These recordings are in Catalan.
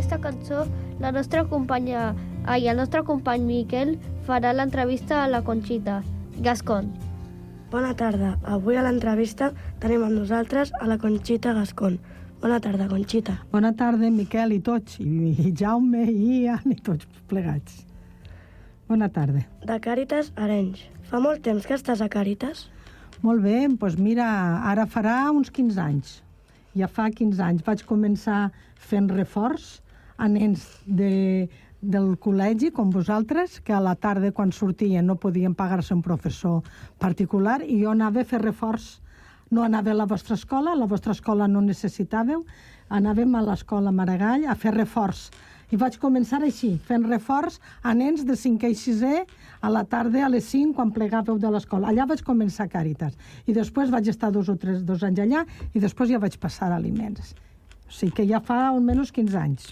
aquesta cançó, el nostre company Miquel farà l'entrevista a la Conxita Gascón. Bona tarda. Avui a l'entrevista tenim amb nosaltres a la Conxita Gascón. Bona tarda, Conxita. Bona tarda, Miquel i tots, i Jaume, i Ian, i tots plegats. Bona tarda. De Càritas, Arenys. Fa molt temps que estàs a Càritas? Molt bé, doncs mira, ara farà uns 15 anys. Ja fa 15 anys vaig començar fent reforç a nens del col·legi, com vosaltres, que a la tarda, quan sortien, no podien pagar-se un professor particular, i jo anava a fer reforç. No anava a la vostra escola no necessitàveu, anàvem a l'escola Maragall a fer reforç. I vaig començar així, fent reforç a nens de 5è i 6è a la tarda a les 5 quan plegàveu de l'escola. Allà vaig començar a Càritas. I després vaig estar 2 anys allà i després ja vaig passar a Aliments. O sigui que ja fa almenys 15 anys.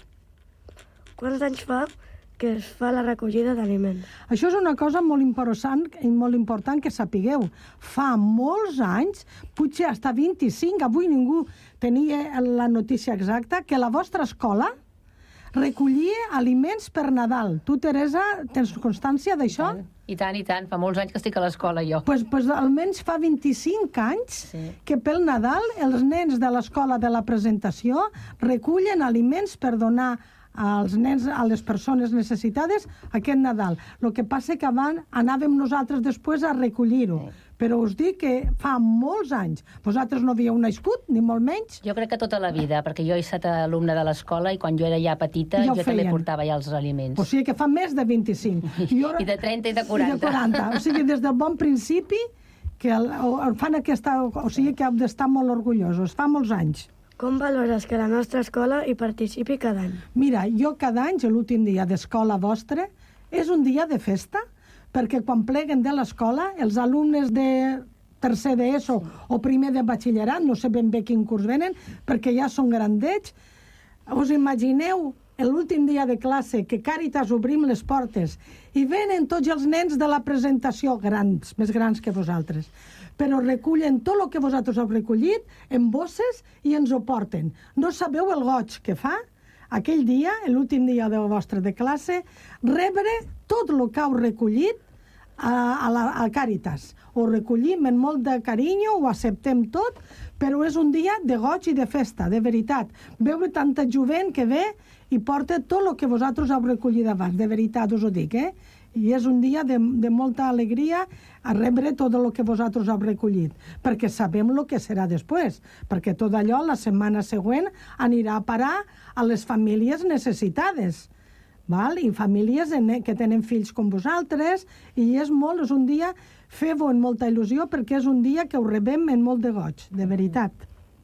Quants anys fa que es fa la recollida d'aliments? Això és una cosa molt important que sapigueu. Fa molts anys, potser fins a 25, avui ningú tenia la notícia exacta, que la vostra escola recollia aliments per Nadal. Tu, Teresa, tens constància d'això? I tant. Fa molts anys que estic a l'escola, jo. Pues almenys fa 25 anys que pel Nadal els nens de l'escola de la presentació recullen aliments per donar als nens, a les persones necessitades, aquest Nadal. El que passa que anàvem nosaltres després a recollir-ho. Però us dic que fa molts anys. Vosaltres no havíeu nascut, ni molt menys. Jo crec que tota la vida, perquè jo he estat alumne de l'escola i quan jo era ja petita jo també portava ja els aliments. O sigui que fa més de 25. I de 30 i de 40. I de 40. O sigui, des del bon principi que fan aquesta... O sigui que heu d'estar molt orgullosos. Fa molts anys. Com valores que la nostra escola hi participi cada any? Mira, jo cada any, l'últim dia d'escola vostre, és un dia de festa, perquè quan pleguen de l'escola, els alumnes de tercer d'ESO o primer de batxillerat, no sé ben bé quin curs venen, perquè ja són grandets, us imagineu l'últim dia de classe que Càritas obrim les portes i venen tots els nens de la presentació, grans, més grans que vosaltres, però recullen tot el que vosaltres heu recollit en bosses i ens ho porten. No sabeu el goig que fa aquell dia, l'últim dia vostre de classe, rebre tot el que heu recollit a Càritas. Ho recollim amb molt de carinyo, ho acceptem tot, però és un dia de goig i de festa, de veritat. Veure tanta jovent que ve i porta tot el que vosaltres heu recollit abans, de veritat us ho dic, I és un dia de molta alegria a rebre tot el que vosaltres heu recollit, perquè sabem el que serà després, perquè tot allò la setmana següent anirà a parar a les famílies necessitades, i famílies que tenen fills com vosaltres, i és un dia, feu-ho amb molta il·lusió, perquè és un dia que ho rebem amb molt de goig, de veritat.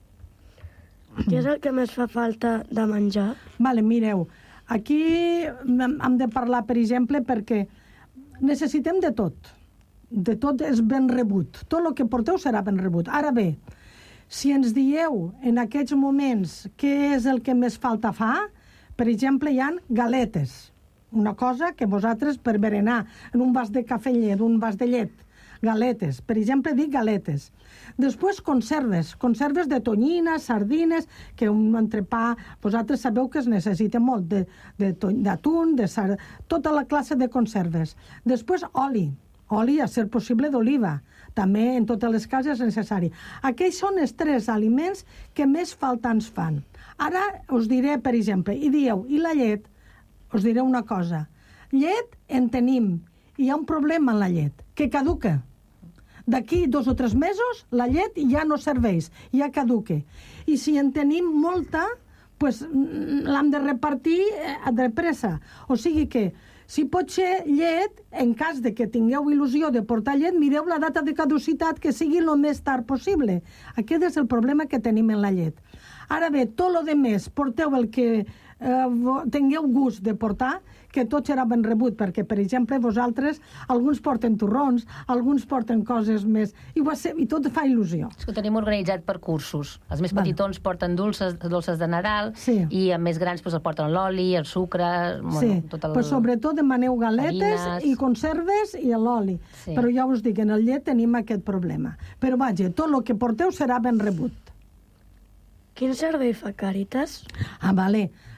Què és el que més fa falta de menjar? Mireu, aquí hem de parlar, per exemple, perquè necessitem de tot. De tot és ben rebut. Tot el que porteu serà ben rebut. Ara bé, si ens dieu en aquests moments què és el que més falta fa, per exemple, hi ha galetes. Una cosa que vosaltres, per berenar, en un vas de cafè amb llet, un vas de llet, galetes. Per exemple, dic galetes. Després, conserves de tonyina, sardines, que un entrepà, vosaltres sabeu que es necessita molt, d'atún, tota la classe de conserves. Després, oli, a ser possible d'oliva. També en totes les cases és necessari. Aquests són els 3 aliments que més falta ens fan. Ara us diré, per exemple, i dieu, i la llet? Us diré una cosa. Llet en tenim, i hi ha un problema en la llet, que caduca. D'aquí 2 o 3 mesos, la llet ja no serveix, ja caduca. I si en tenim molta, doncs l'hem de repartir de pressa. O sigui que, si pot ser llet, en cas de que tingueu il·lusió de portar llet, mireu la data de caducitat que sigui el més tard possible. Aquest és el problema que tenim en la llet. Ara bé, tot el més, porteu el que tingueu gust de portar, que tot serà ben rebut, perquè, per exemple, vosaltres, alguns porten torrons, alguns porten coses més, i tot fa il·lusió. És que ho tenim organitzat per cursos. Els més petitons porten dolces de Nadal, i els més grans el porten l'oli, el sucre... Però sobretot demaneu galetes i conserves i l'oli. Però ja us dic, en el llet tenim aquest problema. Però vaja, tot el que porteu serà ben rebut. Quin servei fa Càritas? Vale.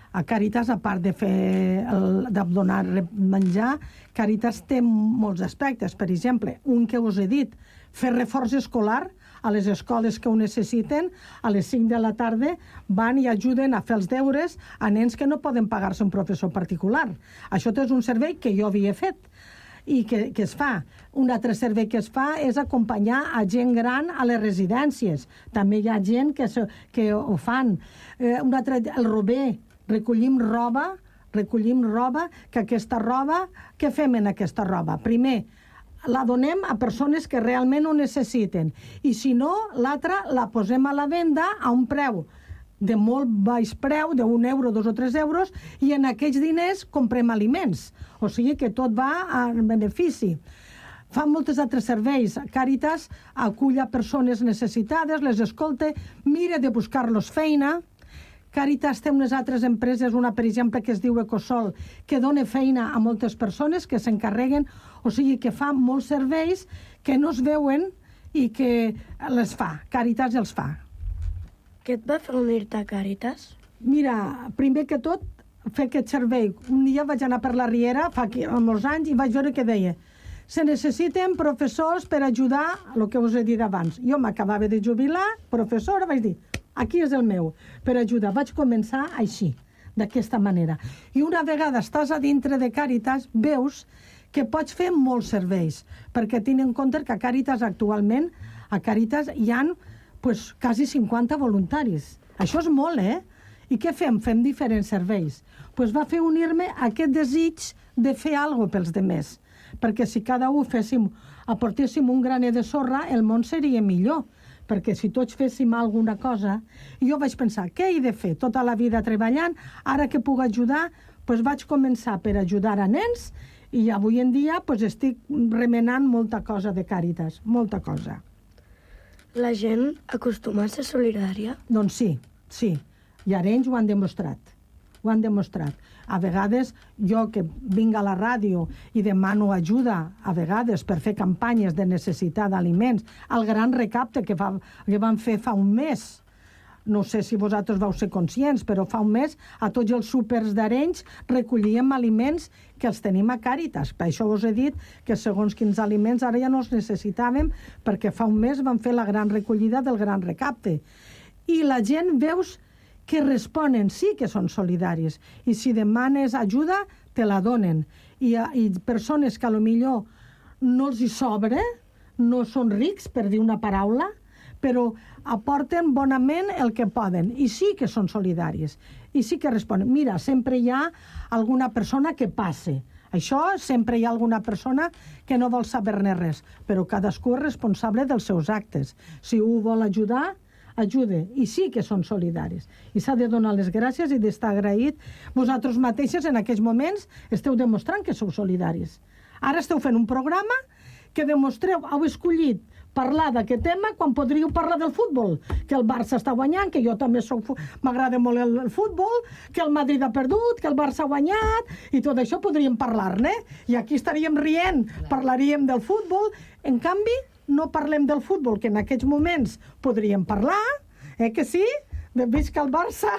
A Càritas, a part de donar menjar, Càritas té molts aspectes. Per exemple, un que us he dit, fer reforç escolar a les escoles que ho necessiten. A les 5 de la tarda van i ajuden a fer els deures a nens que no poden pagar-se un professor particular. Això és un servei que jo havia fet i que es fa. Un altre servei que es fa és acompanyar a gent gran a les residències. També hi ha gent que ho fan. Un altre, el Rober, recollim roba, que aquesta roba, què fem en aquesta roba? Primer, la donem a persones que realment ho necessiten. I si no, l'altra la posem a la venda a un preu de molt baix preu, d'1 euro, 2 o 3 euros, i en aquells diners comprem aliments. O sigui que tot va en benefici. Fa molts altres serveis. Càritas acull a persones necessitades, les escolta, mira de buscar-los feina. Càritas té unes altres empreses, una, per exemple, que es diu Ecosol, que dona feina a moltes persones que s'encarreguen, o sigui que fa molts serveis que no es veuen i que les fa. Càritas els fa. Què et va fer unir-te a Càritas? Mira, primer que tot, fer aquest servei. Un dia vaig anar per la Riera, fa molts anys, i vaig veure que deia se necessiten professors per ajudar el que us he dit abans. Jo m'acabava de jubilar, professora, vaig dir, aquí és el meu, per ajudar. Vaig començar així, d'aquesta manera. I una vegada estàs a dintre de Càritas, veus que pots fer molts serveis, perquè tinc en compte que a Càritas actualment, a Càritas hi ha quasi 50 voluntaris. Això és molt, I què fem? Fem diferents serveis. Va fer unir-me aquest desig de fer alguna cosa pels demés, perquè si cada un aportéssim un graner de sorra, el món seria millor. Perquè si tots féssim alguna cosa, jo vaig pensar, què he de fer? Tota la vida treballant, ara que puc ajudar, vaig començar per ajudar a nens i avui en dia estic remenant molta cosa de Càritas, molta cosa. La gent acostuma a ser solidària? Doncs sí. I Arenys ho han demostrat. A vegades, jo que vinc a la ràdio i demano ajuda, a vegades, per fer campanyes de necessitat d'aliments, el gran recapte que van fer fa un mes, no sé si vosaltres vau ser conscients, però fa un mes a tots els súpers d'Arenys recollíem aliments que els tenim a Càritas. Per això us he dit que segons quins aliments ara ja no els necessitàvem, perquè fa un mes van fer la gran recollida del gran recapte. I la gent veus que responen, sí que són solidaris, i si demanes ajuda, te la donen. I persones que potser no els hi sobra, no són rics, per dir una paraula, però aporten bonament el que poden, i sí que són solidaris, i sí que responen. Mira, sempre hi ha alguna persona que passe. Això sempre hi ha alguna persona que no vol saber-ne res, però cadascú és responsable dels seus actes. Si un vol ajudar, ajude, i sí que són solidaris. I s'ha de donar les gràcies i d'estar agraït. Vosaltres mateixes en aquells moments esteu demostrant que sou solidaris. Ara esteu fent un programa que demostreu, heu escollit parlar d'aquest tema quan podríeu parlar del futbol, que el Barça està guanyant, que jo també m'agrada molt el futbol, que el Madrid ha perdut, que el Barça ha guanyat, i tot això podríem parlar-ne, i aquí estaríem rient, parlaríem del futbol. En canvi, no parlem del futbol, que en aquests moments podríem parlar, que sí? Visca el Barça,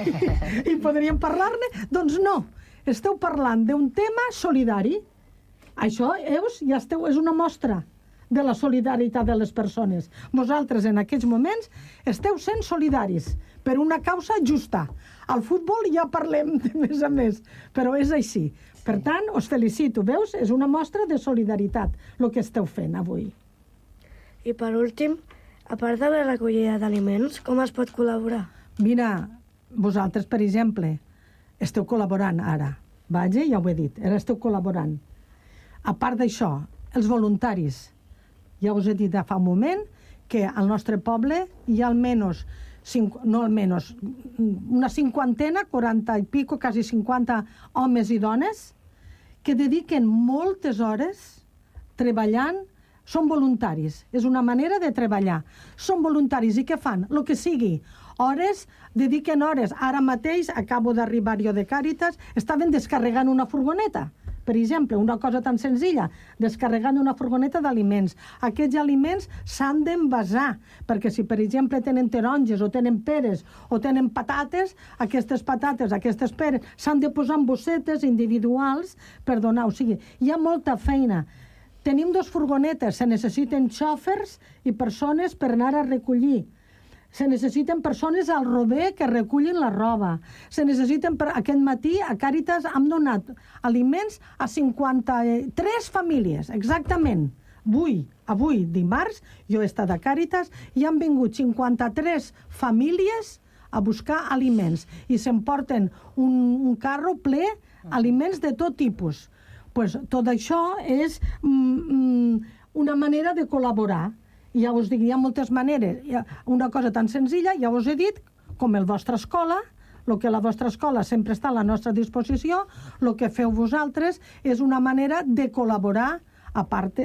i podríem parlar-ne. Doncs no, esteu parlant d'un tema solidari. Això, ja esteu, és una mostra de la solidaritat de les persones. Vosaltres, en aquests moments, esteu sent solidaris per una causa justa. Al futbol ja parlem de més a més, però és així. Per tant, us felicito, veus? És una mostra de solidaritat, el que esteu fent avui. I per últim, a part de la recollida d'aliments, com es pot col·laborar? Mira, vosaltres, per exemple, esteu col·laborant ara. Vaja, ja ho he dit, ara esteu col·laborant. A part d'això, els voluntaris. Ja us he dit fa un moment que al nostre poble hi ha almenys, una cinquantena, 40 i pico, quasi 50 homes i dones que dediquen moltes hores treballant. Són voluntaris, és una manera de treballar. Són voluntaris i què fan? El que sigui. Hores, dediquen hores. Ara mateix, acabo d'arribar jo de Càritas, estaven descarregant una furgoneta Per exemple, una cosa tan senzilla, descarregant una furgoneta d'aliments. Aquests aliments s'han d'envasar, perquè si, per exemple, tenen taronges o tenen peres o tenen patates, aquestes patates, aquestes peres, s'han de posar en bossetes individuals per donar. O sigui, hi ha molta feina. Tenim 2 furgonetes, se necessiten xòfers i persones per anar a recollir. Se necessiten persones al rober que recullin la roba. Se necessiten... Aquest matí a Càritas hem donat aliments a 53 famílies, exactament. Avui, dimarts, jo he estat a Càritas i han vingut 53 famílies a buscar aliments i s'emporten un carro ple aliments de tot tipus. Pues, tot això és una manera de col·laborar. Ja us dic, hi ha moltes maneres. Una cosa tan senzilla, ja us he dit, com la vostra escola, el que la vostra escola sempre està a la nostra disposició, el que feu vosaltres és una manera de col·laborar a part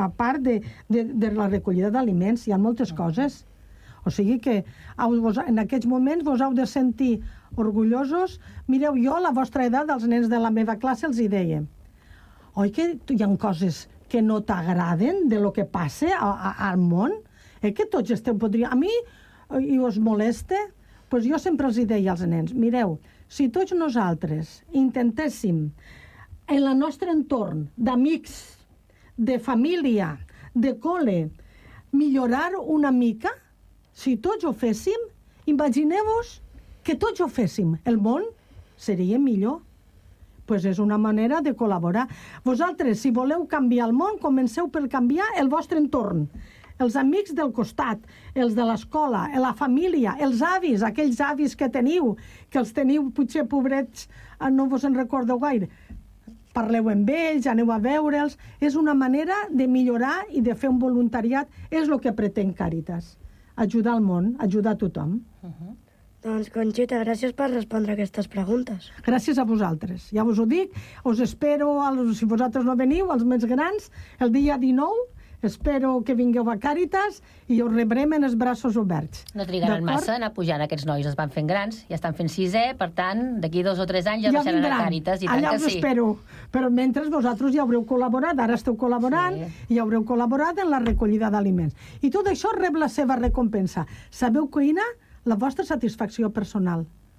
de la recollida d'aliments. Hi ha moltes coses. O sigui que en aquests moments vos heu de sentir orgullosos. Mireu, jo a la vostra edat, als nens de la meva classe, els hi deia: oi que hi ha coses que no t'agraden de lo que passa al món? Que tots a mi, i us molesta? Doncs jo sempre els deia als nens: mireu, si tots nosaltres intentéssim en el nostre entorn d'amics, de família, de col·le, millorar una mica, si tots ho féssim, imagineu-vos que tots ho féssim, el món seria millor. Pues és una manera de col·laborar. Vosaltres, si voleu canviar el món, comenceu per canviar el vostre entorn. Els amics del costat, els de l'escola, la família, els avis, aquells avis que teniu, que els teniu potser pobrets, no vos en recordeu gaire. Parleu amb ells, aneu a veure'ls. És una manera de millorar i de fer un voluntariat. És el que pretén Càritas. Ajudar el món, ajudar a tothom. Doncs, Conxita, gràcies per respondre aquestes preguntes. Gràcies a vosaltres. Ja us ho dic, us espero, si vosaltres no veniu, els més grans, el dia 19, espero que vingueu a Càritas i us rebrem en els braços oberts. No trigaran massa a anar pujant, aquests nois es van fent grans, ja estan fent 6è, per tant, d'aquí 2 o 3 anys ja baixaran a Càritas. Allà us espero, però mentre vosaltres ja haureu col·laborat, ara esteu col·laborant, i haureu col·laborat en la recollida d'aliments. I tot això rep la seva recompensa. Sabeu cuinar? La vostra satisfacció personal.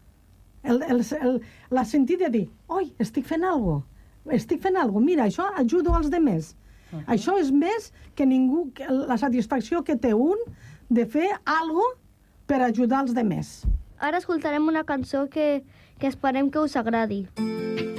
La sentit de dir: oi, estic fent alguna cosa, mira, això ajudo als demés. Això és més que ningú, la satisfacció que té un de fer alguna cosa per ajudar els demés. Ara escoltarem una cançó que esperem que us agradi.